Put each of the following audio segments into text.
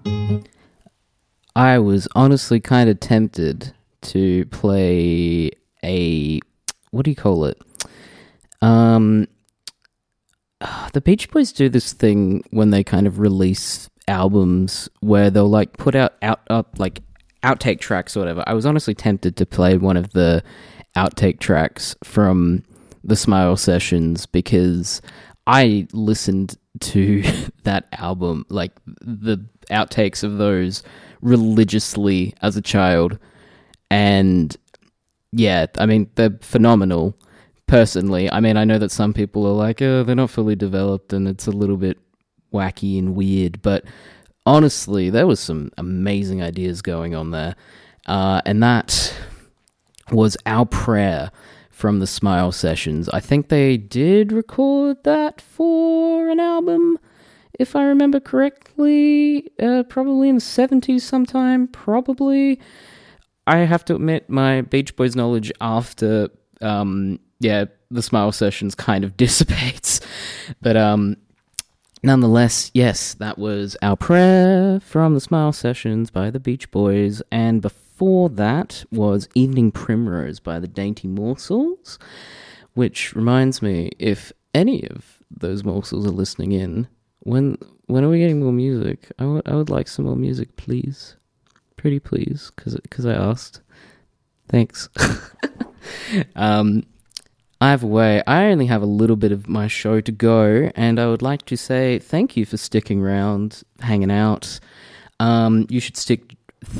I was honestly kind of tempted to play a, what do you call it? Um, the Beach Boys do this thing when they kind of release albums where they'll like put out like outtake tracks or whatever. I was honestly tempted to play one of the outtake tracks from the Smile Sessions because I listened to that album, like the outtakes of those, religiously as a child. And yeah, I mean, they're phenomenal. Personally, I mean, I know that some people are like, oh, they're not fully developed and it's a little bit wacky and weird, but honestly, there was some amazing ideas going on there. And that was Our Prayer from the Smile Sessions. I think they did record that for an album, if I remember correctly, probably in the 70s sometime, probably. I have to admit, my Beach Boys knowledge after, the Smile Sessions kind of dissipates. But, nonetheless, yes, that was Our Prayer from the Smile Sessions by the Beach Boys, and before that was Evening Primrose by the Dainty Morsels, which reminds me, if any of those morsels are listening in, when are we getting more music? I would like some more music, please. Pretty please, because I asked. Thanks. Either way, I only have a little bit of my show to go, and I would like to say thank you for sticking around, hanging out. You should stick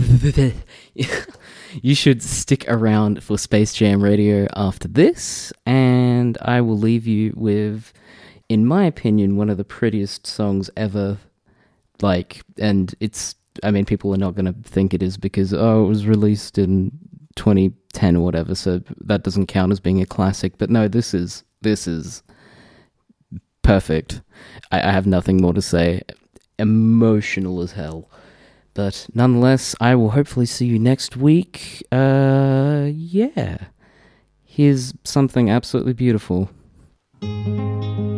around for Space Jam Radio after this, and I will leave you with, in my opinion, one of the prettiest songs ever. And it's, I mean, people are not going to think it is because, it was released in 2010 or whatever, so that doesn't count as being a classic. But no, this is perfect. I have nothing more to say. Emotional as hell. But nonetheless, I will hopefully see you next week. Yeah. Here's something absolutely beautiful.